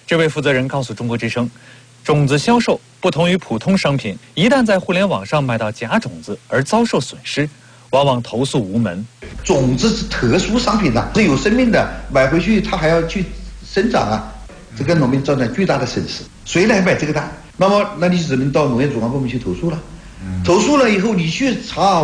这位负责人告诉中国之声，种子销售不同于普通商品，一旦在互联网上买到假种子而遭受损失，往往投诉无门。 种子是特殊商品呐，是有生命的，买回去它还要去生长啊，这给农民造成巨大的损失。谁来买这个单？那你只能到农业主管部门去投诉了。投诉了以后，你去查